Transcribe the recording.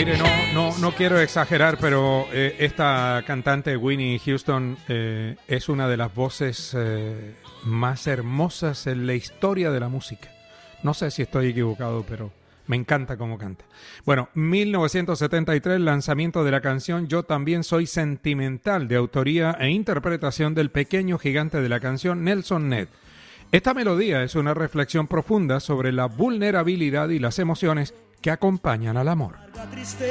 Mire, no quiero exagerar, pero esta cantante Whitney Houston es una de las voces más hermosas en la historia de la música. No sé si estoy equivocado, pero me encanta cómo canta. Bueno, 1973, lanzamiento de la canción Yo también soy sentimental, de autoría e interpretación del pequeño gigante de la canción, Nelson Ned. Esta melodía es una reflexión profunda sobre la vulnerabilidad y las emociones que acompañan al amor.